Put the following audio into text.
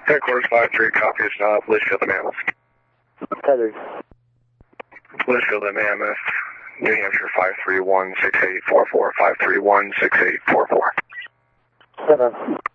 Headquarters 5-3, copy is Litchfield and Mammoth. Tethered. Litchfield and Mammoth, New Hampshire 531-6844, 531-6844. 7.